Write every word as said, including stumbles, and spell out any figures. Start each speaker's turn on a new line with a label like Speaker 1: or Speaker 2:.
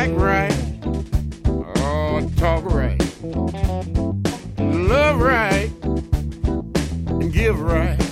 Speaker 1: act right, oh, talk right, love right, and give right.